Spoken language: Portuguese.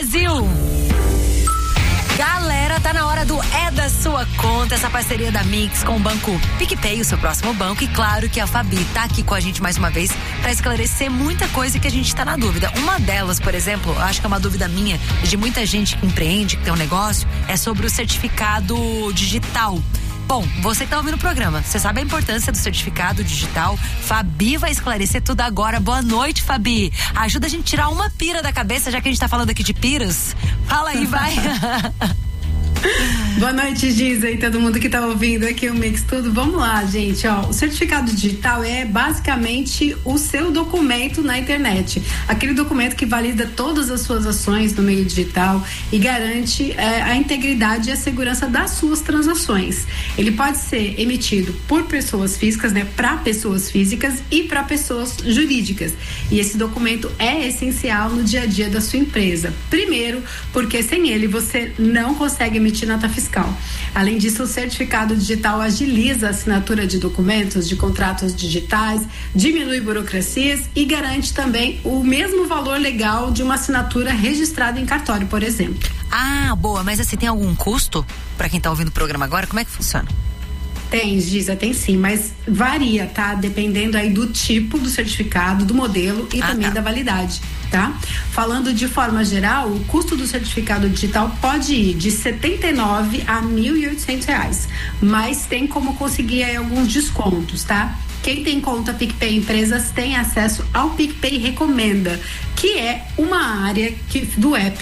Brasil. Galera, tá na hora do É da Sua Conta, essa parceria da Mix com o Banco PicPay, o seu próximo banco. E claro que a Fabi tá aqui com a gente mais uma vez pra esclarecer muita coisa que a gente tá na dúvida. Uma delas, por exemplo, eu acho que é uma dúvida minha e de muita gente que empreende, que tem um negócio, é sobre o certificado digital. Bom, você que tá ouvindo o programa, você sabe a importância do certificado digital? Fabi vai esclarecer tudo agora. Boa noite, Fabi. Ajuda a gente a tirar uma pira da cabeça, já que a gente tá falando aqui de piras. Fala aí, vai. Boa noite, Giza, e todo mundo que tá ouvindo aqui o Mix Tudo. Vamos lá, gente, ó, o certificado digital é basicamente o seu documento na internet, aquele documento que valida todas as suas ações no meio digital e garante a integridade e a segurança das suas transações. Ele pode ser emitido por pessoas físicas, né, para pessoas físicas e para pessoas jurídicas, e esse documento é essencial no dia a dia da sua empresa. Primeiro, porque sem ele você não consegue emitir nota fiscal. Além disso, o certificado digital agiliza a assinatura de documentos, de contratos digitais, diminui burocracias e garante também o mesmo valor legal de uma assinatura registrada em cartório, por exemplo. Ah, boa, mas assim, tem algum custo para quem tá ouvindo o programa agora? Como é que funciona? Tem, Giza, tem sim, mas varia, tá? Dependendo aí do tipo do certificado, do modelo e também da validade, tá? Falando de forma geral, o custo do certificado digital pode ir de R$79 a R$1.800, mas tem como conseguir aí alguns descontos, tá? Quem tem conta PicPay Empresas tem acesso ao PicPay Recomenda, que é uma área do app